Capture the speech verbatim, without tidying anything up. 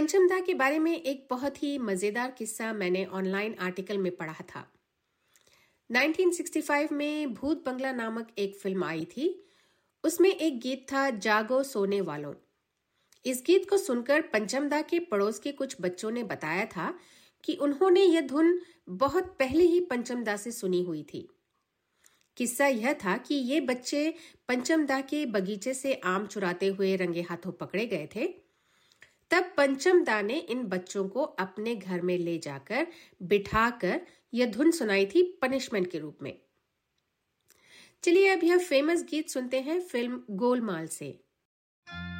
पंचमदा के बारे में एक बहुत ही मजेदार किस्सा मैंने ऑनलाइन आर्टिकल में पढ़ा था। उन्नीस सौ पैंसठ में भूत बंगला नामक एक फिल्म आई थी। उसमें एक गीत था, जागो सोने वालों। इस गीत को सुनकर पंचमदा के पड़ोस के कुछ बच्चों ने बताया था कि उन्होंने यह धुन बहुत पहले ही पंचमदा से सुनी हुई थी। किस्सा यह था कि ये बच्चे पंचमदा के बगीचे से आम चुराते हुए रंगे हाथों पकड़े गए थे। तब पंचमदा ने इन बच्चों को अपने घर में ले जाकर बिठाकर यह धुन सुनाई थी पनिशमेंट के रूप में। चलिए अब यह फेमस गीत सुनते हैं फिल्म गोलमाल से।